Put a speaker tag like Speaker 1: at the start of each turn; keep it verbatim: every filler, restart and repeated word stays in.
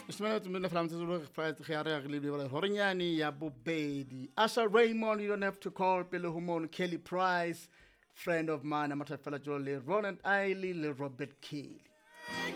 Speaker 1: Semela to mina from Zulu price the Khiara Libre Horinyani ya Bobedi. Asha Raymond, you don't have to call Pele Humon Kelly Price, friend of mine, I'm a fellow Jolie, Roland Eiley, Robert Kelly.